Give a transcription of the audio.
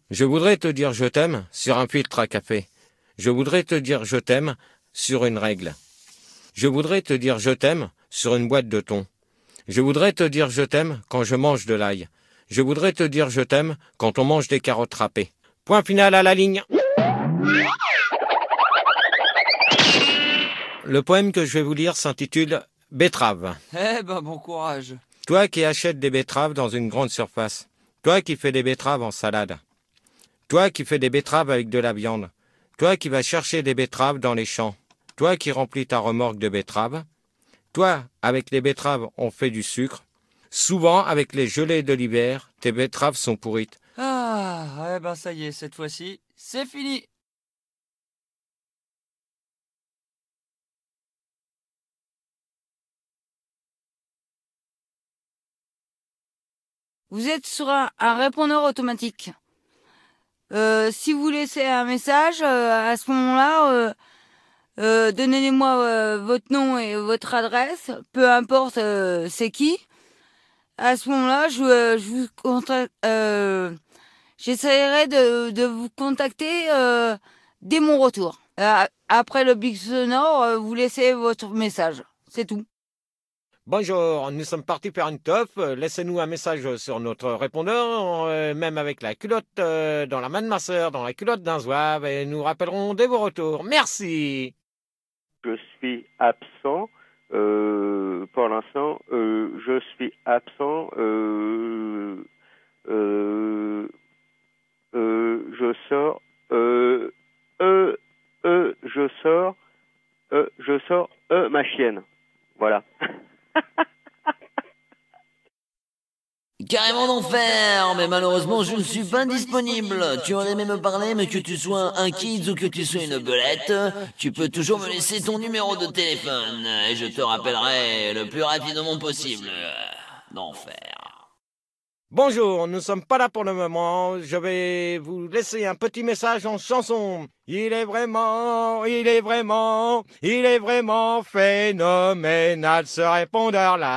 Je voudrais te dire je t'aime sur un filtre à café. Je voudrais te dire je t'aime sur une règle. Je voudrais te dire je t'aime sur une boîte de thon. Je voudrais te dire je t'aime quand je mange de l'ail. Je voudrais te dire je t'aime quand on mange des carottes râpées. Point final à la ligne. Le poème que je vais vous lire s'intitule « Betterave ». Eh ben, bon courage. Toi qui achètes des betteraves dans une grande surface. Toi qui fais des betteraves en salade. Toi qui fais des betteraves avec de la viande. Toi qui vas chercher des betteraves dans les champs. Toi qui remplis ta remorque de betteraves. Toi, avec les betteraves, on fait du sucre. Souvent, avec les gelées de l'hiver, tes betteraves sont pourrites. Ah, ouais, ben ça y est, cette fois-ci, c'est fini. Vous êtes sur un répondeur automatique. Si vous laissez un message, à ce moment-là, donnez-moi votre nom et votre adresse, peu importe c'est qui. À ce moment-là, je vous contacte, j'essaierai de vous contacter dès mon retour. Après le bip sonore, vous laissez votre message. C'est tout. Bonjour, nous sommes partis faire une teuf. Laissez-nous un message sur notre répondeur, même avec la culotte dans la main de ma sœur, dans la culotte d'un zouave, et nous rappellerons dès vos retours. Merci. Je suis absent. Pour l'instant, je suis absent. Je sors. Je sors. Ma chienne. Voilà. Carrément d'enfer, mais malheureusement je ne suis pas disponible. Tu aurais aimé me parler, mais que tu sois un kids ou que tu sois une belette, tu peux toujours me laisser ton numéro de téléphone et je te rappellerai le plus rapidement possible. D'enfer. Bonjour, nous sommes pas là pour le moment. Je vais vous laisser un petit message en chanson. Il est vraiment phénoménal ce répondeur-là.